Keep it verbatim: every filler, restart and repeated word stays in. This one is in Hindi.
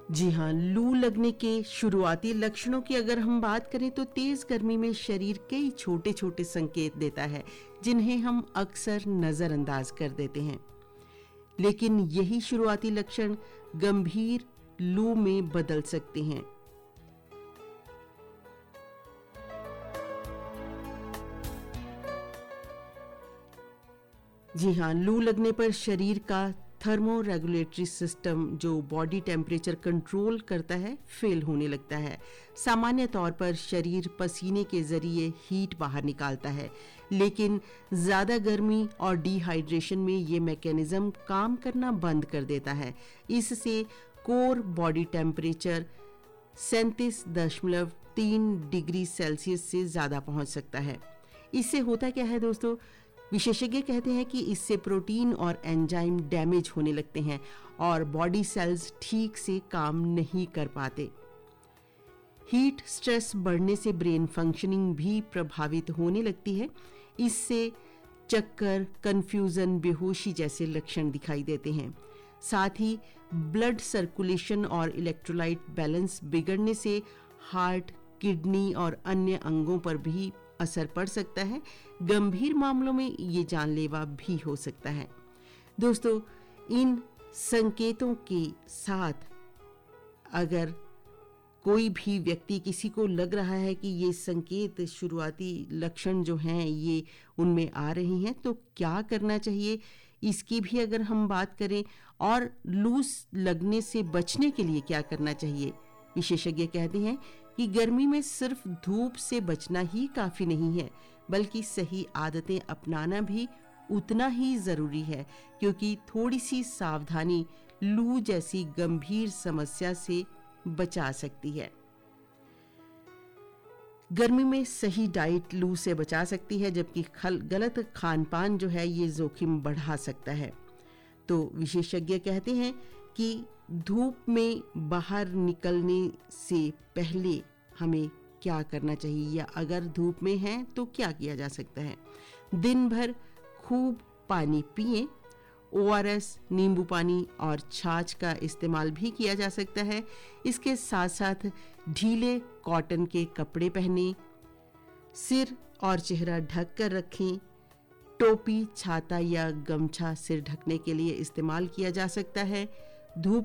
जी हाँ, लू लगने के शुरुआती लक्षणों की अगर हम बात करें तो तेज गर्मी में शरीर कई छोटे छोटे संकेत देता है जिन्हें हम अक्सर नजरअंदाज कर देते हैं, लेकिन यही शुरुआती लक्षण गंभीर लू में बदल सकते हैं। जी हाँ, लू लगने पर शरीर का थर्मो रेगुलेटरी सिस्टम जो बॉडी टेम्परेचर कंट्रोल करता है फेल होने लगता है। सामान्य तौर पर शरीर पसीने के जरिए हीट बाहर निकालता है, लेकिन ज़्यादा गर्मी और डिहाइड्रेशन में ये मैकेनिज्म काम करना बंद कर देता है। इससे कोर बॉडी टेम्परेचर सैंतीस दशमलव तीन डिग्री सेल्सियस से ज़्यादा पहुंच सकता है। इससे होता क्या है दोस्तों, विशेषज्ञ कहते हैं कि इससे प्रोटीन और एंजाइम डैमेज होने लगते हैं और बॉडी सेल्स ठीक से काम नहीं कर पाते। हीट स्ट्रेस बढ़ने से ब्रेन फंक्शनिंग भी प्रभावित होने लगती है। इससे चक्कर, कंफ्यूजन, बेहोशी जैसे लक्षण दिखाई देते हैं। साथ ही ब्लड सर्कुलेशन और इलेक्ट्रोलाइट बैलेंस बिगड़ने से हार्ट, किडनी और अन्य अंगों पर भी असर पड़ सकता है। गंभीर मामलों में ये जानलेवा भी हो सकता है। दोस्तों, इन संकेतों के साथ अगर कोई भी व्यक्ति, किसी को लग रहा है कि ये संकेत, शुरुआती लक्षण जो हैं ये उनमें आ रहे हैं, तो क्या करना चाहिए इसकी भी अगर हम बात करें, और लू लगने से बचने के लिए क्या करना चाहिए। विशेषज्ञ कहते हैं कि गर्मी में सिर्फ धूप से बचना ही काफी नहीं है, बल्कि सही आदतें अपनाना भी उतना ही जरूरी है, क्योंकि थोड़ी सी सावधानी लू जैसी गंभीर समस्या से बचा सकती है। गर्मी में सही डाइट लू से बचा सकती है, जबकि खल गलत खान-पान जो है ये जोखिम बढ़ा सकता है। तो विशेषज्ञ कहते हैं कि धूप में बाहर निकलने से पहले हमें क्या करना चाहिए, या अगर धूप में हैं तो क्या किया जा सकता है। दिन भर खूब पानी पिएं। ओ आर एस, नींबू पानी और छाछ का इस्तेमाल भी किया जा सकता है। इसके साथ साथ ढीले कॉटन के कपड़े पहनें, सिर और चेहरा ढक कर रखें। टोपी, छाता या गमछा सिर ढकने के लिए इस्तेमाल किया जा सकता है। धूप